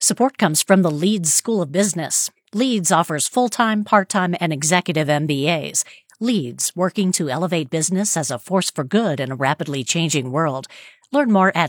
Support comes from the Leeds School of Business. Leeds offers full-time, part-time, and executive MBAs. Leeds, working to elevate business as a force for good in a rapidly changing world. Learn more at